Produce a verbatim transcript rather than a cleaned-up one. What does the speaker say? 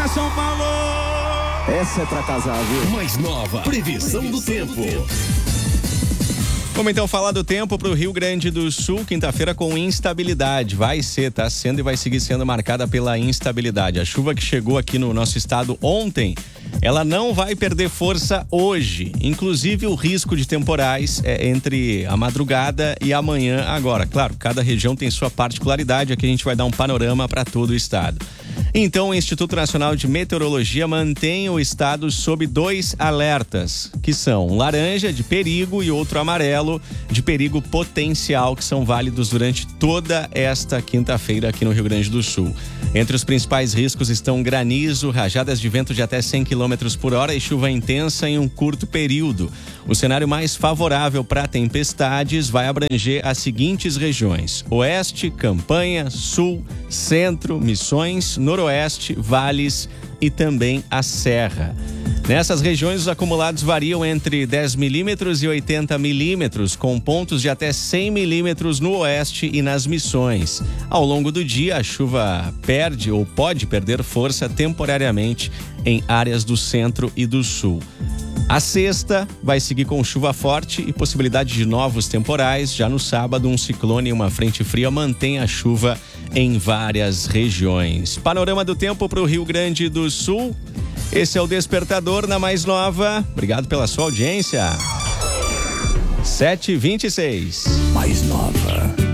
São Paulo! Essa é pra casar, viu? Mais nova, previsão do tempo. Vamos então falar do tempo para o Rio Grande do Sul, quinta-feira com instabilidade. Vai ser, tá sendo e vai seguir sendo marcada pela instabilidade. A chuva que chegou aqui no nosso estado ontem, ela não vai perder força hoje. Inclusive o risco de temporais é entre a madrugada e amanhã agora. Claro, cada região tem sua particularidade, aqui a gente vai dar um panorama para todo o estado. Então, o Instituto Nacional de Meteorologia mantém o estado sob dois alertas, que são um laranja de perigo e outro amarelo de perigo potencial, que são válidos durante toda esta quinta-feira aqui no Rio Grande do Sul. Entre os principais riscos estão granizo, rajadas de vento de até cem quilômetros por hora e chuva intensa em um curto período. O cenário mais favorável para tempestades vai abranger as seguintes regiões: Oeste, Campanha, Sul, Centro, Missões, Noroeste, Vales e também a Serra. Nessas regiões, os acumulados variam entre dez milímetros e oitenta milímetros, com pontos de até cem milímetros no oeste e nas Missões. Ao longo do dia, a chuva perde ou pode perder força temporariamente em áreas do centro e do sul. A sexta vai seguir com chuva forte e possibilidade de novos temporais. Já no sábado, um ciclone e uma frente fria mantém a chuva em várias regiões. Panorama do tempo para o Rio Grande do Sul. Esse é o Despertador na Mais Nova. Obrigado pela sua audiência. sete e vinte e seis. Mais Nova.